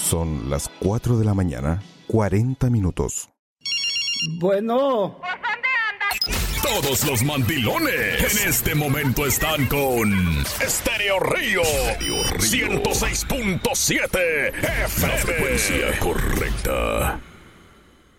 Son las 4 de la mañana, 40 minutos. Bueno. Todos los mandilones en este momento están con Estéreo Río 106.7 FM. La frecuencia correcta.